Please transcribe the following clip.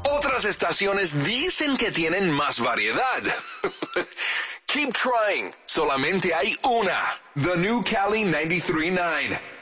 Otras estaciones dicen que tienen más variedad. Keep trying. Solamente hay una. The New Cali 93.9.